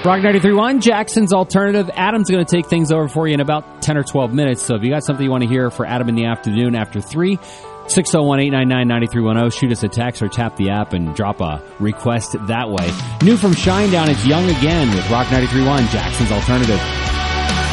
Rock 93.1, Jackson's Alternative. Adam's going to take things over for you in about 10 or 12 minutes. So if you got something you want to hear for Adam in the afternoon after 3, 601-899-9310. Shoot us a text or tap the app and drop a request that way. New from Shinedown, it's Young Again with Rock 93.1, Jackson's Alternative.